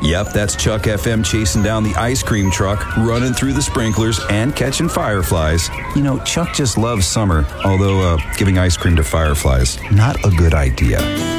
Yep, that's Chuck FM chasing down the ice cream truck, running through the sprinklers, and catching fireflies. You know, Chuck just loves summer, although giving ice cream to fireflies, not a good idea.